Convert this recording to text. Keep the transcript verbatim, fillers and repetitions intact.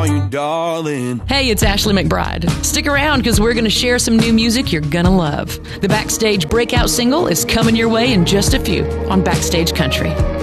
you, darling. Hey, it's Ashley McBride. Stick around because we're going to share some new music you're going to love. The Backstage breakout single is coming your way in just a few on Backstage Country.